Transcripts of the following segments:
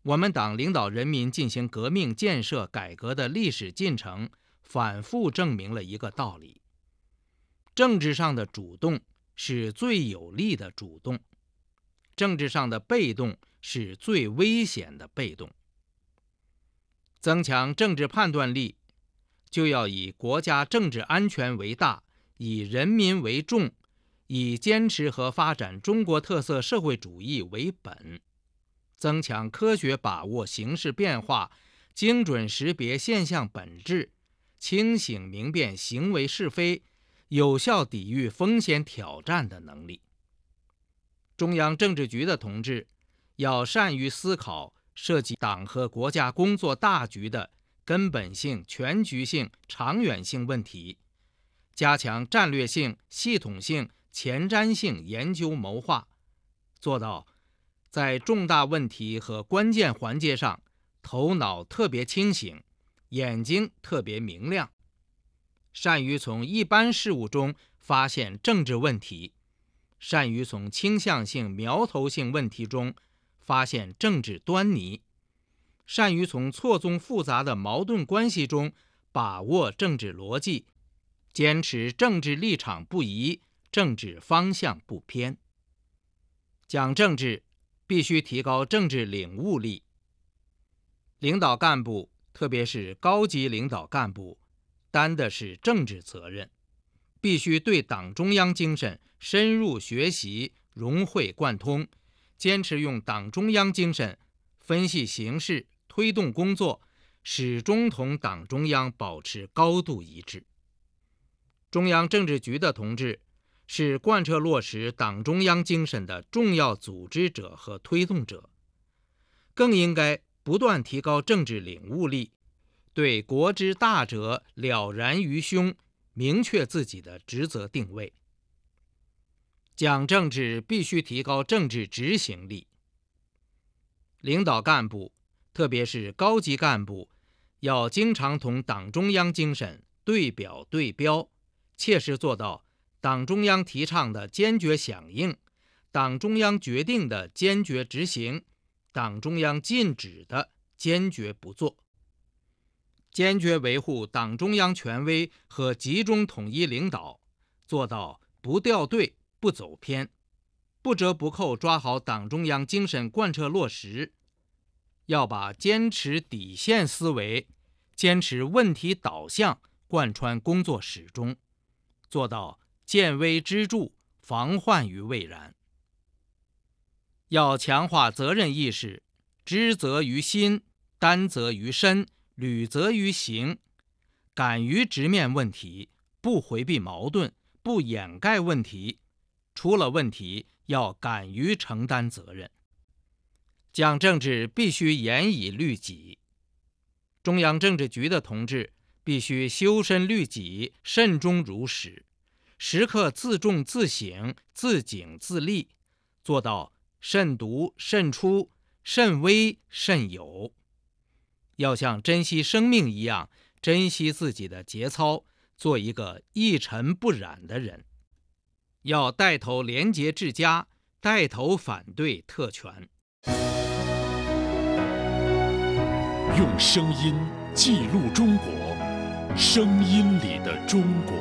我们党领导人民进行革命建设改革的历史进程反复证明了一个道理：政治上的主动是最有利的主动，政治上的被动是最危险的被动。增强政治判断力，就要以国家政治安全为大，以人民为重，以坚持和发展中国特色社会主义为本，增强科学把握形势变化，精准识别现象本质，清醒明辨行为是非，有效抵御风险挑战的能力。中央政治局的同志要善于思考涉及党和国家工作大局的根本性、全局性、长远性问题，加强战略性、系统性、前瞻性研究谋划，做到在重大问题和关键环节上头脑特别清醒，眼睛特别明亮，善于从一般事物中发现政治问题，善于从倾向性、苗头性问题中发现政治端倪，善于从错综复杂的矛盾关系中把握政治逻辑，坚持政治立场不移，政治方向不偏。讲政治必须提高政治领悟力。领导干部，特别是高级领导干部，担的是政治责任，必须对党中央精神深入学习，融会贯通，坚持用党中央精神分析形势，推动工作，始终同党中央保持高度一致。中央政治局的同志是贯彻落实党中央精神的重要组织者和推动者，更应该不断提高政治领悟力，对国之大者了然于胸，明确自己的职责定位。讲政治必须提高政治执行力。领导干部，特别是高级干部，要经常同党中央精神对表对标，切实做到党中央提倡的坚决响应，党中央决定的坚决执行，党中央禁止的坚决不做。坚决维护党中央权威和集中统一领导，做到不掉队、不走偏，不折不扣抓好党中央精神贯彻落实。要把坚持底线思维、坚持问题导向贯穿工作始终，做到见微知著，防患于未然。要强化责任意识，知责于心，担责于身，履责于行，敢于直面问题，不回避矛盾，不掩盖问题，出了问题要敢于承担责任。讲政治必须严以律己。中央政治局的同志必须修身律己，慎终如始，时刻自重自省，自警自立，做到慎独慎出，慎微慎有。要像珍惜生命一样珍惜自己的节操，做一个一尘不染的人。要带头廉洁治家，带头反对特权。 用声音记录中国，声音里的中国。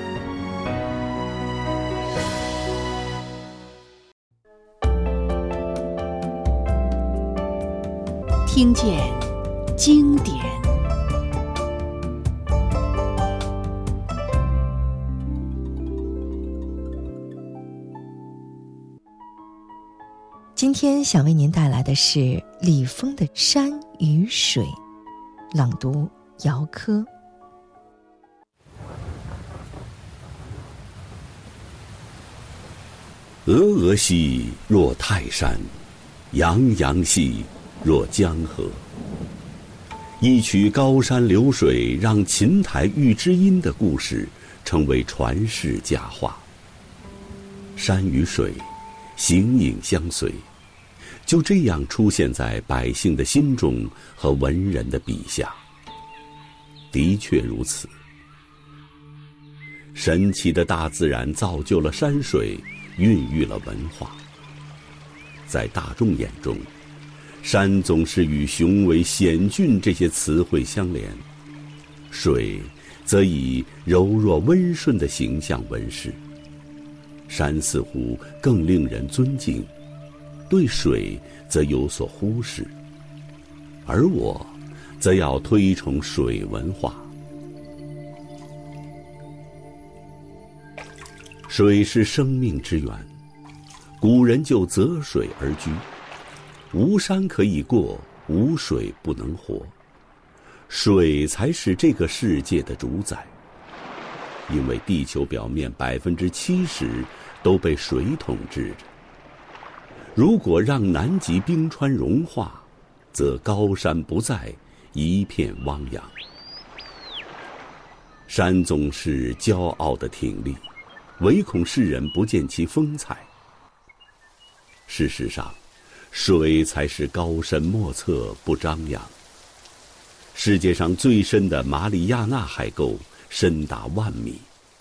听见经典。今天想为您带来的是李峰的《山与水》，朗读姚科。 峨峨兮若泰山，洋洋兮若江河。一曲高山流水让琴台遇知音的故事成为传世佳话。山与水形影相随，就这样出现在百姓的心中和文人的笔下。的确如此，神奇的大自然造就了山水，孕育了文化。在大众眼中， 山总是与雄伟险峻这些词汇相连，水则以柔弱温顺的形象问世。山似乎更令人尊敬，对水则有所忽视，而我则要推崇水文化。水是生命之源，古人就择水而居，无山可以过，无水不能活。水才是这个世界的主宰，因为地球表面70%都被水统治着。如果让南极冰川融化，则高山不再，一片汪洋。山总是骄傲地挺立，唯恐世人不见其风采。事实上，水才是高深莫测，不张扬。世界上最深的马里亚纳海沟深达10000米。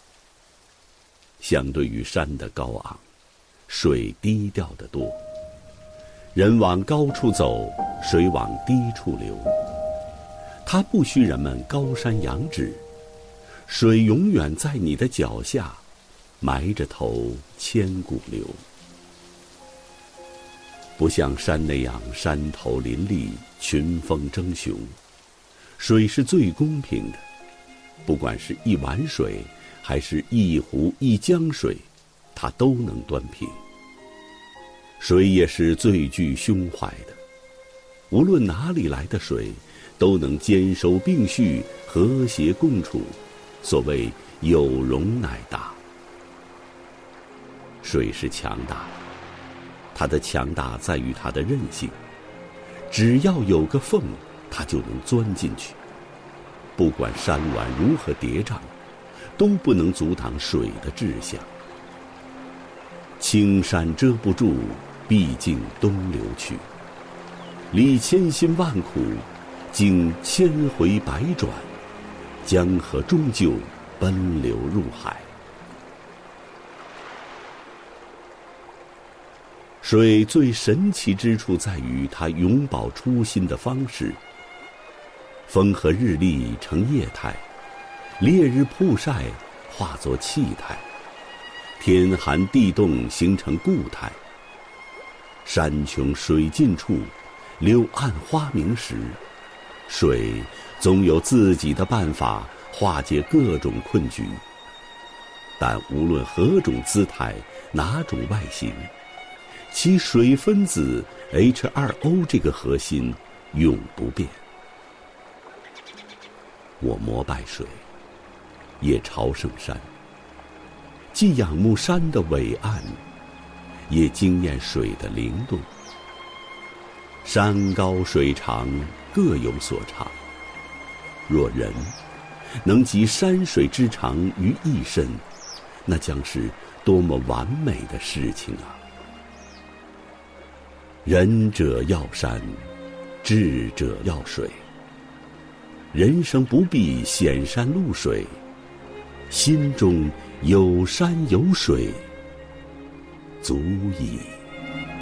相对于山的高昂，水低调得多。人往高处走，水往低处流。它不需人们高山仰止，水永远在你的脚下，埋着头千古流。不像山那样山头林立，群峰争雄，水是最公平的，不管是一碗水，还是一湖一江水，它都能端平。水也是最具胸怀的，无论哪里来的水，都能兼收并蓄，和谐共处，所谓有容乃大。水是强大的，它的强大在于它的韧性，只要有个缝，它就能钻进去。不管山峦如何叠嶂，都不能阻挡水的志向。青山遮不住，毕竟东流去。历千辛万苦，经千回百转，江河终究奔流入海。水最神奇之处在于它永葆初心的方式。风和日丽成液态，烈日曝晒化作气态，天寒地冻形成固态。山穷水尽处，柳暗花明时，水总有自己的办法化解各种困局。但无论何种姿态，哪种外形，其水分子 H2O 这个核心永不变。我膜拜水，也朝圣山，既仰慕山的伟岸，也惊艳水的灵动。山高水长，各有所长。若人能集山水之长于一身，那将是多么完美的事情啊！仁者要山，智者要水。人生不必显山露水，心中有山有水，足矣。